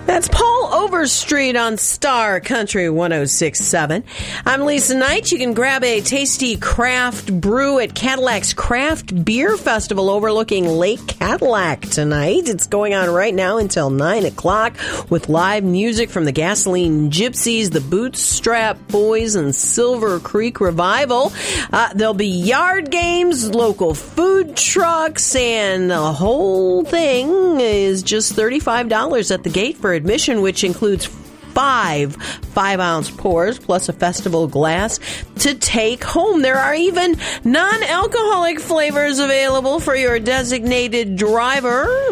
That's Paul Overstreet on Star Country 106.7. I'm Lisa Knight. You can grab a tasty craft brew at Cadillac's Craft Beer Festival overlooking Lake Cadillac tonight. It's going on right now until 9 o'clock with live music from the Gasoline Gypsies, the Bootstrap Boys, and Silver Creek Revival. There'll be yard games, local food trucks, and the whole thing is just $35 at the gate for admission, which includes 5 5-ounce pours plus a festival glass to take home. There are even non-alcoholic flavors available for your designated driver.